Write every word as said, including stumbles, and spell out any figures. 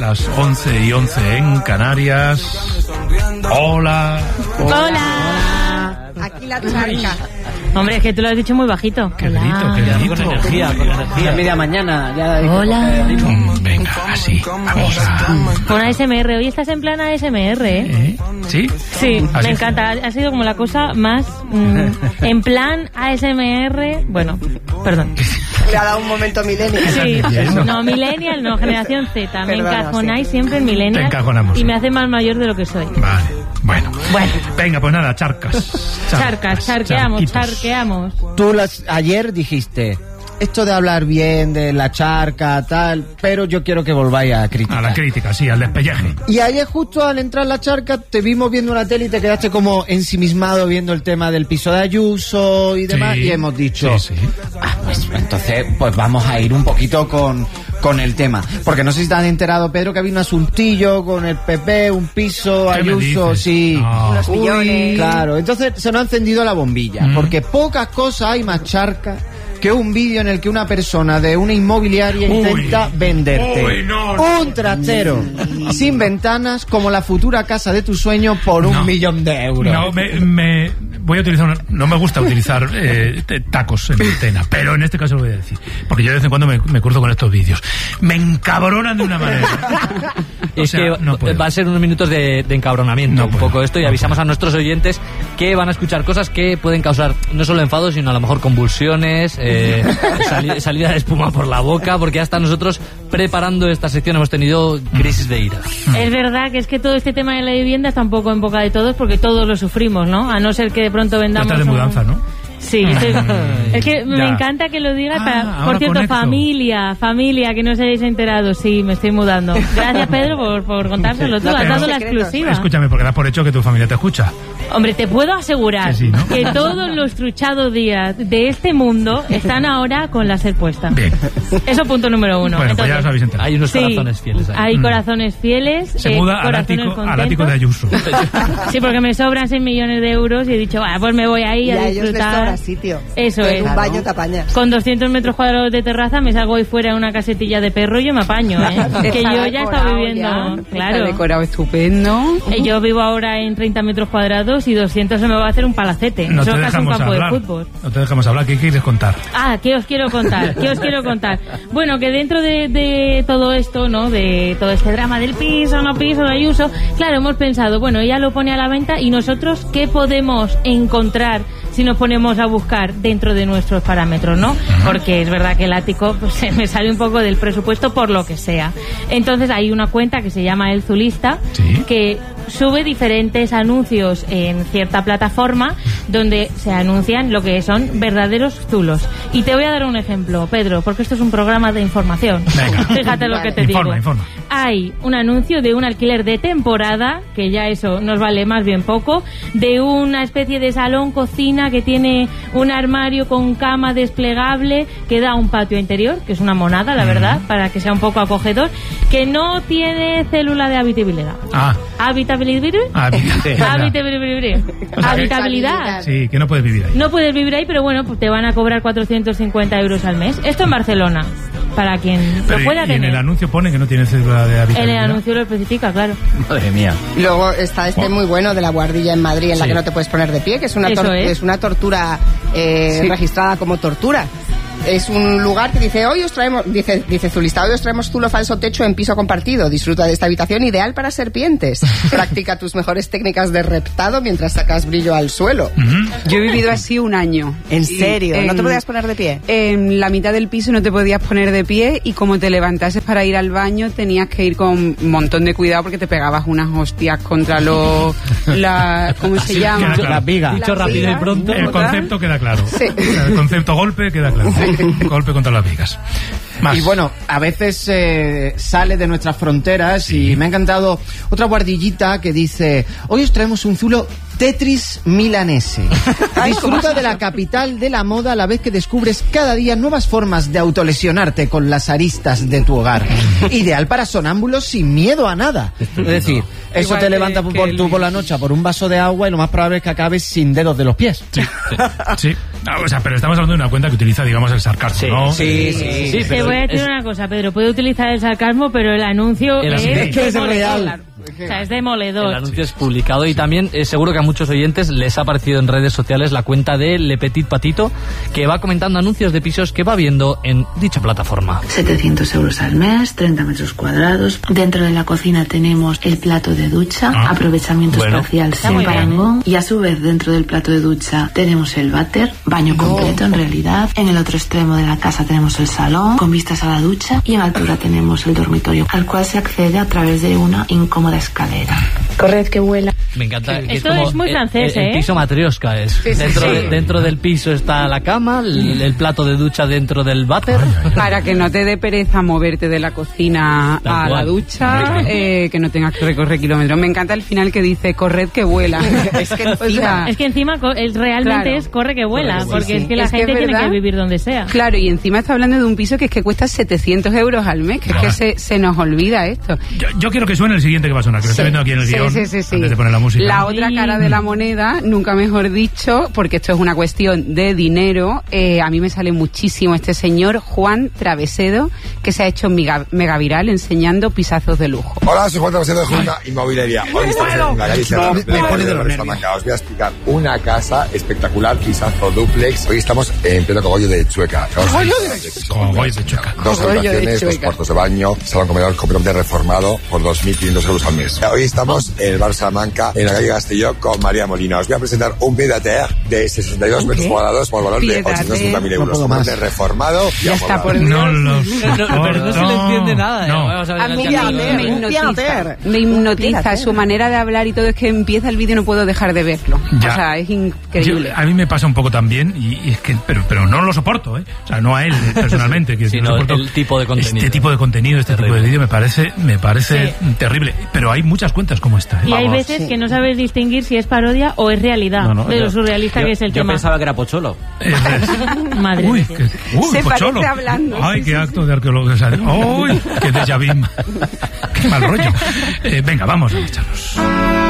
Las once y once en Canarias. Hola. Hola. Aquí la charca. Hombre, es que tú lo has dicho muy bajito. Qué grito, qué grito. Con energía, con energía. Media mañana. Ya Hola. Mm, venga, así. Vamos a... Con A S M R. Hoy estás en plan A S M R, ¿eh? ¿Eh? ¿Sí? Sí, ¿Así? me encanta. Ha sido como la cosa más... Mm, en plan A S M R... Bueno, perdón. Le ha dado un momento millennial. Sí, ¿Y eso? no, millennial no, generación Z. Me Perdona, encajonáis sí. siempre en millennial. Te encajonamos. Y me hace más mayor de lo que soy. Vale, bueno. Bueno. Venga, pues nada, charcas. Charcas, charqueamos, charquitos. charqueamos. Tú las, ayer dijiste esto de hablar bien de la charca, tal, pero yo quiero que volváis a criticar. A la crítica, sí, al despelleje. Y ayer justo al entrar la charca te vimos viendo una tele y te quedaste como ensimismado viendo el tema del piso de Ayuso y demás, Sí, y hemos dicho, sí, sí. ah, pues entonces pues vamos a ir un poquito con, con el tema. Porque no sé si te has enterado, Pedro, que había un asuntillo con el P P, un piso, ¿Qué me Ayuso, dices? sí. No. Unos millones. Claro, entonces se nos ha encendido la bombilla, Mm. porque pocas cosas hay más charca que un vídeo en el que una persona de una inmobiliaria Uy. intenta venderte Uy, no, no. un trastero sin ventanas como la futura casa de tu sueño por un No. millón de euros. No, me, me voy a utilizar una, no me gusta utilizar eh, te- tacos en antena, pero en este caso lo voy a decir, porque yo de vez en cuando me, me cruzo con estos vídeos. Me encabronan de una manera. O Es sea, que no puedo. va a ser unos minutos de, de encabronamiento, No un puedo, poco esto, y no avisamos puedo. a nuestros oyentes que van a escuchar cosas que pueden causar no solo enfado, sino a lo mejor convulsiones, eh, sali- salida de espuma por la boca, porque hasta nosotros preparando esta sección hemos tenido crisis de ira. Es verdad que es que todo este tema de la vivienda está un poco en boca de todos porque todos lo sufrimos, ¿no? A no ser que de pronto vendamos... Estás de un- mudanza, ¿no? Sí, estoy- es que me Ya. encanta que lo digas. Ah, para- ahora por cierto, conecto. familia, familia, que no os hayáis enterado. Sí, me estoy mudando. Gracias, Pedro, por, por contárselo. Tú No has tenemos dado la secretos. exclusiva. Escúchame, porque das por hecho que tu familia te escucha. Hombre, te puedo asegurar Que sí, ¿no? que todos los truchados días de este mundo están ahora con la ser puesta. Bien. Eso punto número uno. Bueno, pues ya Entonces, os habéis enterado. Hay unos sí, corazones fieles ahí. hay Mm. corazones fieles. Se eh, muda al corazones ático, al contentos. ático de Ayuso. Sí, porque me sobran seis millones de euros y he dicho, ah, pues me voy ahí Y a a ellos les disfrutar. sobra sitio. Eso En es. un baño te apañas. Con doscientos metros cuadrados de terraza me salgo ahí fuera a una casetilla de perro y yo me apaño, ¿eh? Que yo ya estaba decorado viviendo, ya, claro. Está decorado estupendo. Eh, Yo vivo ahora en treinta metros cuadrados y doscientos se me va a hacer un palacete. No Eso te es casi un dejamos campo hablar. de fútbol. No te dejamos hablar. ¿Qué quieres contar? Ah, ¿qué os quiero contar? ¿Qué os quiero contar? Bueno, que dentro de, de todo esto, ¿no? De todo este drama del piso, no piso, de Ayuso, claro, hemos pensado, bueno, ella lo pone a la venta y nosotros, ¿qué podemos encontrar si nos ponemos a buscar dentro de nuestros parámetros, ¿no? Porque es verdad que el ático pues, se me sale un poco del presupuesto por lo que sea. Entonces hay una cuenta que se llama El Zulista, Sí. que sube diferentes anuncios en cierta plataforma donde se anuncian lo que son verdaderos zulos. Y te voy a dar un ejemplo, Pedro, porque esto es un programa de información. Venga. Fíjate lo que te Informa, digo. informa. Hay un anuncio de un alquiler de temporada, que ya eso nos vale más bien poco, de una especie de salón cocina que tiene un armario con cama desplegable que da un patio interior, que es una monada, la verdad, para que sea un poco acogedor, que no tiene célula de habitabilidad. Ah. Habitabilidad. Ah, venga. Habitabilidad. O sea, Habitabilidad. Sí, que no puedes vivir ahí. No puedes vivir ahí, pero bueno, pues te van a cobrar cuatrocientos cincuenta euros al mes. Esto en Barcelona, para quien Pero lo y- pueda y en tener. el anuncio pone que no tiene célula de En habitabilidad. el anuncio lo especifica, claro. Madre mía. Luego está este muy bueno de la guardilla en Madrid en la Sí. que no te puedes poner de pie, que es una, Eso tor- es. es una tortura eh, Sí. registrada como tortura. Es un lugar que dice, hoy os traemos, dice, dice Zulista, hoy os traemos zulo falso techo en piso compartido. Disfruta de esta habitación ideal para serpientes. Practica tus mejores técnicas de reptado mientras sacas brillo al suelo. Yo he vivido así un año. ¿En Y serio? ¿No te en- podías poner de pie? En la mitad del piso no te podías poner de pie y como te levantases para ir al baño tenías que ir con un montón de cuidado porque te pegabas unas hostias contra los... La, ¿Cómo se Sí, llama? queda claro. Las vigas. Dicho rápido y pronto. El concepto queda claro. Sí. El concepto golpe queda claro. Golpe contra las vigas. Más. Y bueno, a veces eh, sale de nuestras fronteras y me ha encantado otra guardillita que dice, hoy os traemos un zulo Tetris milanese. Disfruta de la capital de la moda a la vez que descubres cada día nuevas formas de autolesionarte con las aristas de tu hogar. Ideal para sonámbulos sin miedo a nada. Es decir, eso Igual te que- levanta por, que tú por la Luis. noche por un vaso de agua y lo más probable es que acabes sin dedos de los pies. Sí, sí. Ah, o sea, pero estamos hablando de una cuenta que utiliza, digamos, el sarcasmo, Sí, ¿no? sí, sí. Sí, Te pero voy a decir es- una cosa, Pedro. Puede utilizar el sarcasmo, pero el anuncio El es, anuncio- Es que es demoledor. real. O sea, es demoledor. El anuncio es publicado y también eh, seguro que a muchos oyentes les ha aparecido en redes sociales la cuenta de Le Petit Patito, que va comentando anuncios de pisos que va viendo en dicha plataforma. setecientos euros al mes, treinta metros cuadrados. Dentro de la cocina tenemos el plato de ducha, Ah, aprovechamiento bueno. espacial Está sin muy bien, parangón. Y a su vez, dentro del plato de ducha tenemos el váter, baño completo en realidad. En el otro extremo de la casa tenemos el salón, con vistas a la ducha. Y en altura tenemos el dormitorio, al cual se accede a través de una incómoda escalera. Corred que vuela. Me encanta. que Esto como es muy el- francés, el, el ¿eh? piso matrioska es. Sí, sí, dentro, sí. de- dentro del piso está la cama, el, el plato de ducha dentro del váter. Para que no te dé pereza moverte de la cocina Tal a la cual. ducha, eh, que no tengas que recorrer kilómetros. Me encanta el final que dice, corred que vuela. Es que O sea, Es que encima co- el- realmente Claro. es corre que vuela, Sí, porque sí. es que la Es que gente es tiene verdad. que vivir donde sea. Claro, y encima está hablando de un piso que es que cuesta setecientos euros al mes, que es Ah. que se, se nos olvida esto. Yo, yo quiero que suene el siguiente que va a sonar, que lo estoy viendo aquí en el Sí, guión, sí, sí, sí. antes de poner la música. La otra cara de la moneda, nunca mejor dicho, porque esto es una cuestión de dinero. Eh, a mí me sale muchísimo este señor, Juan Travesedo, que se ha hecho mega, mega viral enseñando pisazos de lujo. Hola, soy Juan Travesedo de Junta Inmobiliaria. Hoy estamos en la calle Serrano, me pone de los nervios. Os voy a explicar una casa espectacular, pisazo duplex. Hoy estamos en pleno cogollo de Chueca. Cogollo de Chueca. Dos Cogollo de habitaciones, dos Chueca. cuartos de baño, salón comedor completamente reformado por dos mil quinientos euros al mes. Hoy estamos en el bar Salamanca, en la calle Castelló, con María Molina. Os voy a presentar un pied à terre de sesenta y dos metros cuadrados por valor de Pied à ochocientos cincuenta mil terre. euros. No puedo más. Completamente reformado y Ya está, amoblado. por Dios. No lo No, pero no se le entiende nada. eh. No. Vamos a ver A el mí canal. me, me Un hipnotiza, pianoter. me Un hipnotiza pianoter. su manera de hablar y todo, es que empieza el vídeo y no puedo dejar de verlo. Ya. O sea, es increíble. Yo- a mí me pasa un poco también, y, y es que, pero, pero no lo soporto, ¿eh? O sea, no a él personalmente, que Sino no soporto el tipo de contenido. Este tipo de contenido, este tipo de Terrible. vídeo me parece, me parece terrible. Pero hay muchas cuentas como esta, ¿eh? Y hay Vamos. veces que no sabes distinguir si es parodia o es realidad, No, no, de yo- lo surrealista yo- que es el yo tema. pensaba que era Pocholo. Eh, eh, Madre Uy, de que, Dios. uy, Se Pocholo. parece hablando, Ay, sí, qué sí, acto de arqueología. Uy, qué déjà vu. Qué mal rollo. Eh, venga, vamos a echarnos.